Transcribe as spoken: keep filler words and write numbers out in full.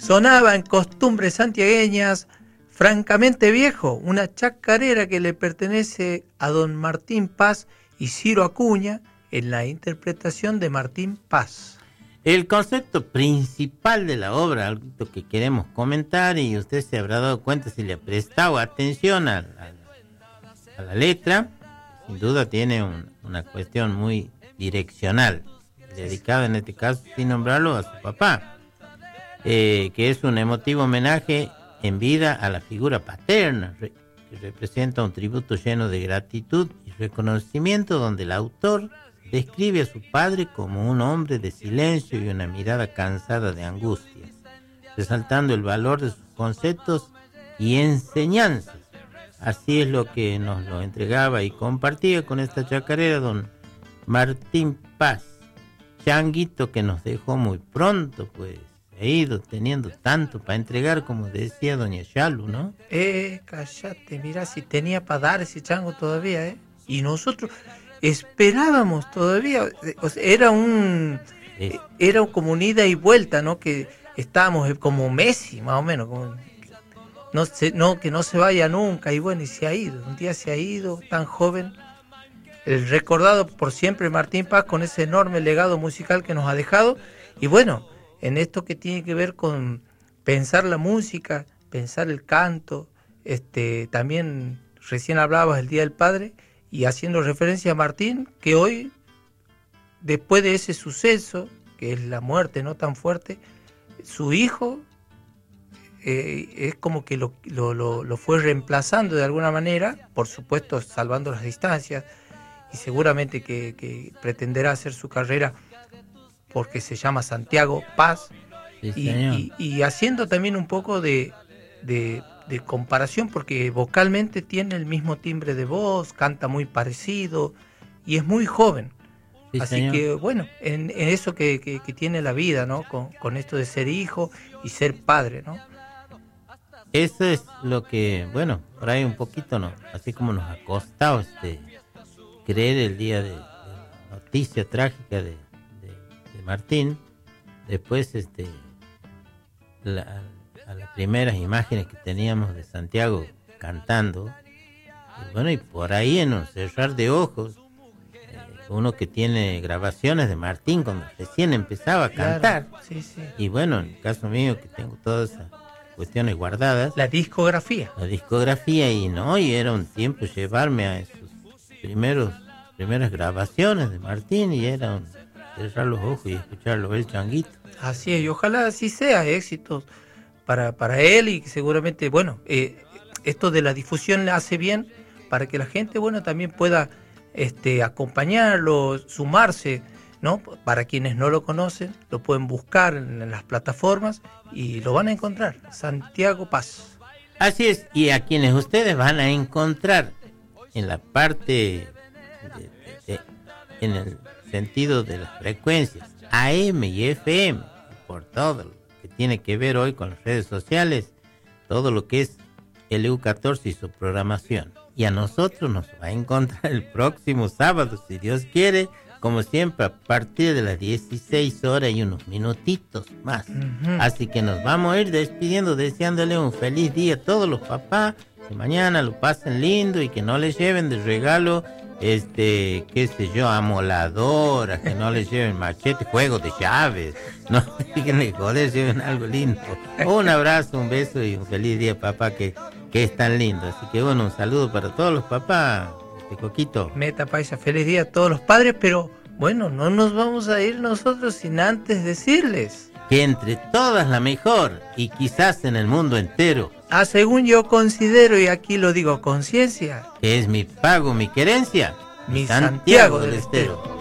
sonaba en Costumbres Santiagueñas, Francamente Viejo, una chacarera que le pertenece a don Martín Paz y Ciro Acuña en la interpretación de Martín Paz. El concepto principal de la obra, algo que queremos comentar, y usted se habrá dado cuenta si le ha prestado atención a, a, a la letra, sin duda tiene un, una cuestión muy direccional, dedicada en este caso, sin nombrarlo, a su papá, eh, que es un emotivo homenaje en vida a la figura paterna, re, que representa un tributo lleno de gratitud y reconocimiento, donde el autor describe a su padre como un hombre de silencio y una mirada cansada de angustias, resaltando el valor de sus conceptos y enseñanzas. Así es lo que nos lo entregaba y compartía con esta chacarera don Martín Paz, changuito que nos dejó muy pronto, pues ha ido teniendo tanto para entregar, como decía doña Chalu, ¿no? Eh, cállate, mira si tenía para dar ese chango todavía, ¿eh? Y nosotros esperábamos todavía, o sea, era un Es, era como un ida y vuelta, ¿no? Que estábamos como Messi, más o menos, como, no se, no que no se vaya nunca, y bueno, y se ha ido, un día se ha ido, tan joven, el recordado por siempre Martín Paz, con ese enorme legado musical que nos ha dejado, y bueno, en esto que tiene que ver con pensar la música, pensar el canto, este, también recién hablabas del Día del Padre, y haciendo referencia a Martín, que hoy, después de ese suceso, que es la muerte no tan fuerte, su hijo eh, es como que lo, lo, lo, lo fue reemplazando de alguna manera, por supuesto salvando las distancias, y seguramente que, que pretenderá hacer su carrera porque se llama Santiago Paz, sí, y, y, y haciendo también un poco de, de, de comparación, porque vocalmente tiene el mismo timbre de voz, canta muy parecido y es muy joven. sí, Así señor. que bueno, en, en eso que, que, que tiene la vida, ¿no? Con, con esto de ser hijo y ser padre, ¿no? Eso es lo que, bueno, por ahí un poquito, ¿no? Así como nos ha costado este, creer el día de, de la noticia trágica de, de, de Martín, después este, la, a las primeras imágenes que teníamos de Santiago cantando, y bueno, y por ahí en un cerrar de ojos, eh, uno que tiene grabaciones de Martín cuando recién empezaba a cantar, claro, sí, sí. y bueno, en el caso mío que tengo todas esas cuestiones guardadas, La discografía. la discografía, y no, y era un tiempo llevarme a esos primeros primeras grabaciones de Martín, y era un cerrar los ojos y escucharlo, el changuito. Así es, y ojalá así sea, éxito para, para él, y seguramente, bueno, eh, esto de la difusión le hace bien para que la gente, bueno, también pueda este, acompañarlo, sumarse, ¿no? Para quienes no lo conocen, lo pueden buscar en, en las plataformas y lo van a encontrar, Santiago Paz. Así es, y a quienes ustedes van a encontrar en la parte, de, de, de, en el sentido de las frecuencias A M y F M, por todo lo que tiene que ver hoy con las redes sociales, todo lo que es L U catorce y su programación. Y a nosotros nos va a encontrar el próximo sábado, si Dios quiere, como siempre, a partir de las dieciséis horas y unos minutitos más. Uh-huh. Así que nos vamos a ir despidiendo, deseándole un feliz día a todos los papás, que mañana lo pasen lindo y que no les lleven de regalo, este, qué sé yo, amoladoras, que no les lleven machete, juegos de llaves, no díganle joder, lleven algo lindo. Un abrazo, un beso y un feliz día, papá, que, que es tan lindo. Así que bueno, un saludo para todos los papás. Este Coquito. Meta Paisa, feliz día a todos los padres, pero bueno, no nos vamos a ir nosotros sin antes decirles que entre todas la mejor, y quizás en el mundo entero, ah, según yo considero, y aquí lo digo con conciencia, que es mi pago, mi querencia, mi Santiago, Santiago del Estero. Estero.